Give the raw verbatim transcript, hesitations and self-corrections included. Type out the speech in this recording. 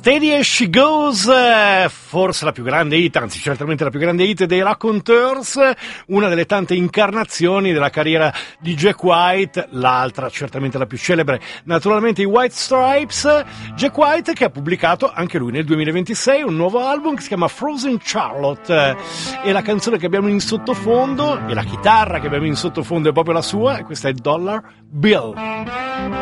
Steady as She Goes, forse la più grande hit, anzi certamente la più grande hit dei Raconteurs, una delle tante incarnazioni della carriera di Jack White, l'altra certamente la più celebre, naturalmente i White Stripes. Jack White che ha pubblicato anche lui nel duemilaventisei un nuovo album che si chiama Frozen Charlotte, e la canzone che abbiamo in sottofondo e la chitarra che abbiamo in sottofondo è proprio la sua, e questa è Dollar Bill.